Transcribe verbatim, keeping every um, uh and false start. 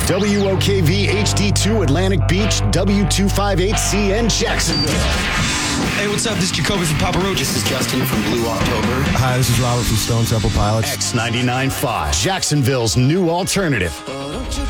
W O K V H D two Atlantic Beach, W two fifty-eight C N Jacksonville. Hey, what's up? This is Jacoby from Papa Roach. This is Justin from Blue October. Hi, this is Robert from Stone Temple Pilots. X ninety-nine point five, Jacksonville's new alternative.